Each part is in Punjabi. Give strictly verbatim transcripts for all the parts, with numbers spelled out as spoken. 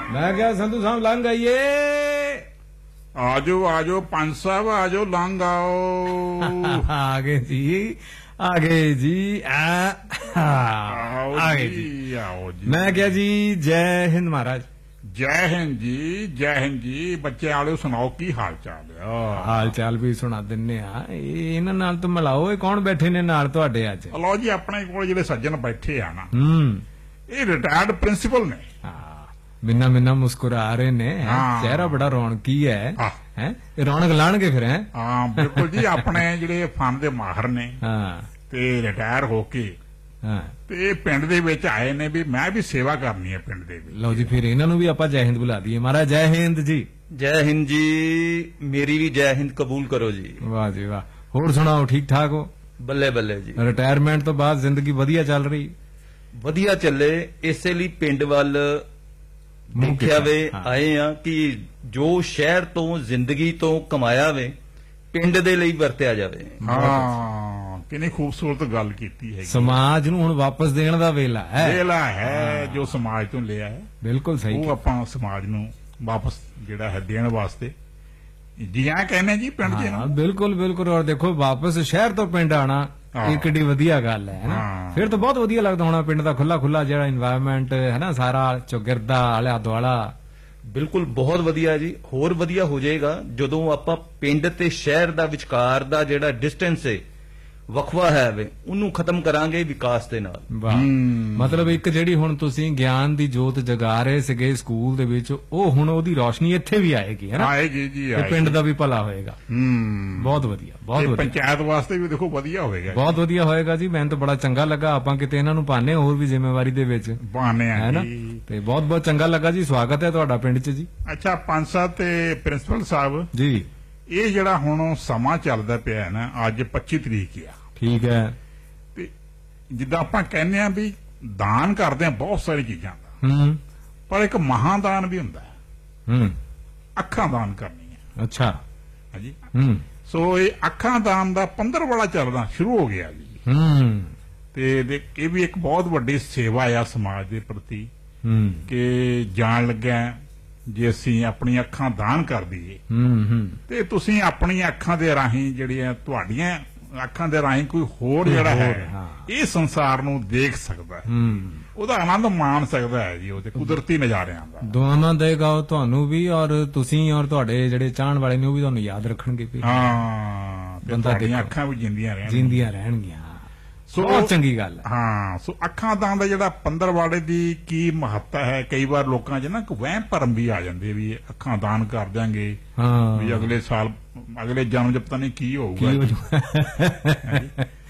मैं क्या संधू साहब लंघ आइए। आजो आजो पंच साहब आजो लंघ आओ। आगे जी आगे जी आ, आओ आगे जी, जी। आओ जी। मैं क्या जी जय हिंद महाराज। जय हिंद जी जय हिंद जी। बच्चे आले सुनाओ की हाल चाल है। हाल चाल भी सुना दिन्ने आ। इन्हां नाल तो मिलाओ, ये कौन बैठे ने नाल तुहाडे अज? लो जी अपने कोल जिहड़े सज्जन बैठे आ ना, हम्म ये रिटायर्ड प्रिंसीपल ने। मिन्ना मिन्ना मुस्कुरा रहे ने, हाँ। चेहरा बड़ा रौनकी है, हाँ। हैं? रौनक लाणगे फिर हैं? हाँ बिल्कुल जी। अपने जिहड़े फन दे माहर ने हाँ ते रिटायर होके हाँ। ते पिंड दे विच आए ने भी मैं भी सेवा करनी है पिंड दे विच। लो जी फिर इन्हां नूं भी आपां जय हिंद बुला दीए। महाराज जय हिंद जी। जय हिंद जी। मेरी भी जय हिंद कबूल करो जी। वाह जी वाह। होर सुनाओ, ठीक ठाक हो? ਬੱਲੇ ਬੱਲੇ ਜੀ। रिटायरमेंट तो बाद जिंदगी वधिया चल रही? ਵਧੀਆ ਚੱਲੇ, ਇਸੇ ਲਈ ਪਿੰਡ ਵੱਲ ਮੂੰਹ ਦੇਖਿਆ ਵੇ ਹਾਂ। ਆਏ ਆ ਕਿ ਜੋ ਸ਼ਹਿਰ ਤੋਂ ਜ਼ਿੰਦਗੀ ਤੋਂ ਕਮਾਇਆ ਵੇ ਪਿੰਡ ਦੇ ਲਈ ਵਰਤਿਆ ਜਾਵੇ। हाँ कितनी खूबसूरत गल कीती है। समाज नूं हुण वापस देण दा वेला है। वेला है जो समाज तो लिया है, बिल्कुल सही। वो ਆਪਾਂ समाज ਨੂੰ वापस ਜਿਹੜਾ ਹੈ ਦੇਣ ਵਾਸਤੇ जी हाँ कहने जी पिंड जी हाँ, बिल्कुल बिल्कुल। और देखो वापस शहर तो पिंड आना हाँ। एक किड्डी वधिया गल है ना। हाँ। फिर तो बहुत वधिया लगदा होना पिंड दा खुला खुला ਜਿਹੜਾ एनवायरनमेंट है ना, सारा चौगिरदा आला दुआला। ਬਿਲਕੁਲ ਬਹੁਤ ਵਧੀਆ ਜੀ। ਹੋਰ ਵਧੀਆ ਹੋ ਜਾਏਗਾ ਜਦੋਂ ਆਪਾਂ ਪਿੰਡ ਤੇ ਸ਼ਹਿਰ ਦਾ ਵਿਚਕਾਰ ਦਾ ਜਿਹੜਾ ਡਿਸਟੈਂਸ ਹੈ ਵਕਫਾ ਹੈ ਵੇ ਉਹਨੂੰ ਖਤਮ ਕਰਾਂਗੇ ਵਿਕਾਸ ਦੇ ਨਾਲ। ਵਾਹ। ਮਤਲਬ ਇੱਕ ਜਿਹੜੀ ਹੁਣ ਤੁਸੀਂ ਗਿਆਨ ਦੀ ਜੋਤ ਜਗਾ ਰਹੇ ਸੀਗੇ ਸਕੂਲ ਦੇ ਵਿੱਚ, ਉਹ ਹੁਣ ਉਹਦੀ ਰੋਸ਼ਨੀ ਇੱਥੇ ਵੀ ਆਏਗੀ, ਹੈ ਨਾ? ਆਏਗੀ ਜੀ ਤੇ ਆਏਗੀ। ਪਿੰਡ ਦਾ ਵੀ ਭਲਾ ਹੋਏਗਾ। ਹੂੰ ਬਹੁਤ ਵਧੀਆ ਬਹੁਤ ਤੇ ਵਧੀਆ ਪੰਚਾਇਤ ਵਾਸਤੇ ਵੀ ਦੇਖੋ ਵਧੀਆ ਹੋਵੇਗਾ। ਬਹੁਤ ਵਧੀਆ ਹੋਏਗਾ ਜੀ। ਮੈਨੂੰ ਤਾਂ ਬੜਾ ਚੰਗਾ ਲੱਗਾ। ਆਪਾਂ ਕਿਤੇ ਇਹਨਾਂ ਨੂੰ ਪਾਣੇ ਹੋਰ ਵੀ ਜ਼ਿੰਮੇਵਾਰੀ ਦੇ ਵਿੱਚ, ਬਾਨੇ ਹੈ ਆ ਨਾ? ਜੀ। ਤੇ ਬਹੁਤ ਬਹੁਤ ਚੰਗਾ ਲੱਗਾ ਜੀ। ਸਵਾਗਤ ਹੈ ਤੁਹਾਡਾ ਪਿੰਡ 'ਚ ਜੀ। ਅੱਛਾ ਪੰਚ ਸਾਹਿਬ ਤੇ ਪ੍ਰਿੰਸੀਪਲ ਸਾਹਿਬ, ਜੀ ਇਹ ਜਿਹੜਾ ਹੁਣ ਸਮਾਂ ਚੱਲਦਾ ਪਿਆ ਹੈ ਨਾ, ਅੱਜ ਪੱਚੀ ਤਰੀਕ ਆ ਠੀਕ ਹੈ। ਤੇ ਜਿੱਦਾਂ ਆਪਾਂ ਕਹਿੰਦੇ ਆ ਵੀ ਦਾਨ ਕਰਦੇ ਆ ਬਹੁਤ ਸਾਰੀ ਚੀਜ਼ਾਂ ਦਾ, ਹੂੰ ਪਰ ਇੱਕ ਮਹਾਦਾਨ ਵੀ ਹੁੰਦਾ ਹੈ। ਹੂੰ ਅੱਖਾਂ ਦਾਨ ਕਰਨੀਆਂ। ਅੱਛਾ। ਹਾਂਜੀ। ਹੂੰ ਸੋ ਇਹ ਅੱਖਾਂ ਦਾਨ ਦਾ ਪੰਦਰਾਂ ਵਾਲਾ ਚੱਲਣਾ ਸ਼ੁਰੂ ਹੋ ਗਿਆ ਜੀ। ਹੂੰ ਤੇ ਦੇ- ਇਹ ਵੀ ਇੱਕ ਬਹੁਤ ਵੱਡੀ ਸੇਵਾ ਆ ਸਮਾਜ ਦੇ ਪ੍ਰਤੀ ਹੂੰ ਕਿ ਜਾਣ ਲੱਗਾ ਜੇ ਅਸੀਂ ਆਪਣੀਆਂ ਅੱਖਾਂ ਦਾਨ ਕਰ ਦਈਏ ਹੂੰ ਹੂੰ ਤੇ ਤੁਸੀਂ ਆਪਣੀਆਂ ਅੱਖਾਂ ਦੇ ਰਾਹੀਂ ਜਿਹੜੀਆਂ ਤੁਹਾਡੀਆਂ ਅੱਖਾਂ ਦੇ ਰਾਹੀਂ ਕੋਈ ਹੋਰ ਜਿਹੜਾ ਹੋਰ, ਹੈ ਹਾਂ। ਇਹ ਸੰਸਾਰ ਨੂੰ ਦੇਖ ਸਕਦਾ ਹੈ, ਹੂੰ ਉਹਦਾ ਆਨੰਦ ਮਾਣ ਸਕਦਾ ਹੈ ਜੀ ਉਹਦੇ ਕੁਦਰਤੀ ਨਜ਼ਾਰਿਆਂ ਦਾ। ਦੁਆਵਾਂ ਦੇਗਾ ਉਹ ਤੁਹਾਨੂੰ ਵੀ, ਔਰ ਤੁਸੀਂ ਔਰ ਤੁਹਾਡੇ ਜਿਹੜੇ ਚਾਹਣ ਵਾਲੇ ਨੇ ਉਹ ਵੀ ਤੁਹਾਨੂੰ ਯਾਦ ਰੱਖਣਗੇ ਵੀ ਹਾਂ ਤੇ ਬੰਦਾ ਤੁਹਾਡੀਆਂ ਦੇਖੋ। ਅੱਖਾਂ ਵੀ ਜਿੰਦੀਆਂ ਰਹਿਣ। ਜਿੰਦੀਆਂ ਰਹਿਣਗੀਆਂ। ਸੋ ਬਹੁਤ ਚੰਗੀ ਗੱਲ ਹੈ। ਹਾਂ ਸੋ ਅੱਖਾਂ ਦਾਨ ਦਾ ਜਿਹੜਾ ਪੰਦਰਵਾੜੇ ਦੀ ਕੀ ਮਹੱਤਤਾ ਹੈ, ਕਈ ਵਾਰ ਲੋਕਾਂ 'ਚ ਨਾ ਇੱਕ ਵਹਿਮ ਭਰਮ ਵੀ ਆ ਜਾਂਦੇ ਵੀ ਅੱਖਾਂ ਦਾਨ ਕਰ ਦਿਆਂਗੇ ਹਾਂ ਵੀ ਅਗਲੇ ਸਾਲ ਅਗਲੇ ਜਨਮ 'ਚ ਪਤਾ ਨਹੀਂ ਕੀ ਕੀ ਹੋਊਗਾ। ਹੋ ਜਾਊ।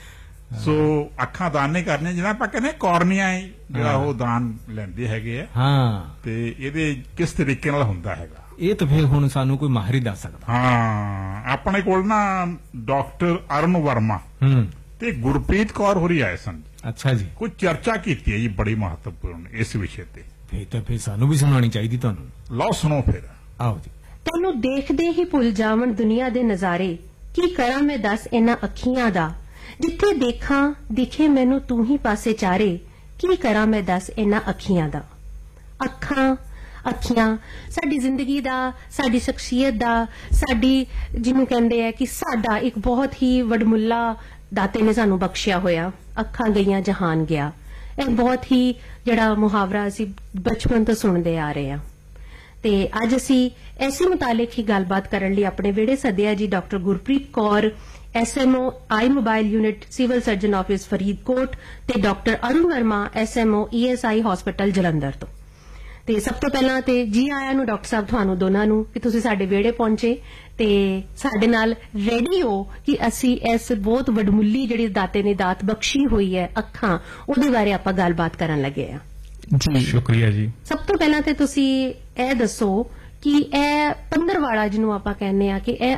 ਸੋ ਅੱਖਾਂ ਦਾਨ ਨਹੀਂ ਕਰਨੀਆਂ, ਜਿਹਨਾਂ ਆਪਾਂ ਕਹਿੰਦੇ ਕੋਰਨੀਆ ਹੈ ਜਿਹੜਾ ਉਹ ਦਾਨ ਲੈਂਦੇ ਹੈਗੇ ਆ, ਹਾਂ ਤੇ ਇਹਦੇ ਕਿਸ ਤਰੀਕੇ ਨਾਲ ਹੁੰਦਾ ਹੈਗਾ ਇਹ ਤਾਂ ਫਿਰ ਹੁਣ ਸਾਨੂੰ ਕੋਈ ਮਾਹਿਰ ਹੀ ਦੱਸ ਸਕਦਾ। ਹਾਂ ਆਪਣੇ ਕੋਲ ਨਾ ਡਾਕਟਰ ਅਰੁਣ ਵਰਮਾ ਹੂੰ ਤੇ ਗੁਰਪ੍ਰੀਤ ਕੌਰ ਹੋਰੀ ਆਏ ਸਨ। ਅੱਛਾ ਜੀ। ਕੋਈ ਚਰਚਾ ਕੀਤੀ ਹੈ ਜੀ ਬੜੀ ਮਹੱਤਵਪੂਰਨ ਇਸ ਵਿਸ਼ੇ ਤੇ। ਫੇਰ ਤਾਂ ਫੇਰ ਸਾਨੂੰ ਵੀ ਸੁਣਾਉਣੀ ਚਾਹੀਦੀ ਤੁਹਾਨੂੰ। ਲਓ ਸੁਣੋ ਫਿਰ। ਆਓ ਜੀ। ਤੈਨੂੰ ਦੇਖਦੇ ਹੀ ਭੁੱਲ ਜਾਵਣ ਦੁਨੀਆ ਦੇ ਨਜ਼ਾਰੇ, ਕੀ ਕਰਾਂ ਮੈਂ ਦੱਸ ਇਹਨਾਂ ਅੱਖੀਆਂ ਦਾ, ਜਿੱਥੇ ਦੇਖਾਂ ਦਿਖੇ ਮੈਨੂੰ ਤੂੰ ਹੀ ਪਾਸੇ ਚਾਰੇ, ਕੀ ਕਰਾਂ ਮੈਂ ਦੱਸ ਇਹਨਾਂ ਅੱਖੀਆਂ ਦਾ। ਅੱਖਾਂ ਅੱਖੀਆਂ ਸਾਡੀ ਜ਼ਿੰਦਗੀ ਦਾ, ਸਾਡੀ ਸ਼ਖਸੀਅਤ ਦਾ, ਸਾਡੀ ਜਿਹਨੂੰ ਕਹਿੰਦੇ ਆ ਕਿ ਸਾਡਾ ਇੱਕ ਬਹੁਤ ਹੀ ਵਡਮੁੱਲਾ ਦਾਤੇ ਨੇ ਸਾਨੂੰ ਬਖਸ਼ਿਆ ਹੋਇਆ। ਅੱਖਾਂ ਗਈਆਂ ਜਹਾਨ ਗਿਆ, ਇਹ ਬਹੁਤ ਹੀ ਜਿਹੜਾ ਮੁਹਾਵਰਾ ਅਸੀਂ ਬਚਪਨ ਤੋਂ ਸੁਣਦੇ ਆ ਰਹੇ ਹਾਂ। ਤੇ ਅੱਜ ਅਸੀਂ ਐਸੇ ਮੁਤਾਲਿਕ ਹੀ ਗੱਲਬਾਤ ਕਰਨ ਲਈ ਆਪਣੇ ਵਿਹੜੇ ਸੱਦਿਆ ਜੀ ਡਾਕਟਰ ਗੁਰਪ੍ਰੀਤ ਕੌਰ, ਐਸਐਮਓ ਆਈ mobile unit civil surgeon office Faridkot, ਤੇ doctor Arun Verma SMO ESI hospital Jalandhar ਤੋਂ। ਤੇ ਸਭ ਤੋਂ ਪਹਿਲਾਂ ਤੇ ਜੀ ਆਇਆਂ ਨੂੰ ਡਾਕਟਰ ਸਾਹਿਬ ਤੁਹਾਨੂੰ ਦੋਨਾਂ ਨੂੰ ਕਿ ਤੁਸੀਂ ਸਾਡੇ ਵਿਹੜੇ ਪਹੁੰਚੇ ਤੇ ਸਾਡੇ ਨਾਲ ਰੈਡੀ ਹੋ ਕਿ ਅਸੀਂ ਇਸ ਬਹੁਤ ਵਡਮੁੱਲੀ ਜਿਹੜੀ ਦਾਤੇ ਨੇ ਦਾਤ ਬਖਸ਼ੀ ਹੋਈ ਹੈ ਅੱਖਾਂ, ਉਹਦੇ ਬਾਰੇ ਆਪਾਂ ਗੱਲਬਾਤ ਕਰਨ ਲੱਗੇ ਆ ਜੀ। ਸ਼ੁਕਰੀਆ ਜੀ। ਸਭ ਤੋਂ ਪਹਿਲਾਂ ਤੇ ਤੁਸੀਂ ਇਹ ਦੱਸੋ ਕਿ ਇਹ ਪੰਦਰਵਾੜਾ ਜਿਹਨੂੰ ਆਪਾਂ ਕਹਿੰਦੇ ਆ ਕਿ ਇਹ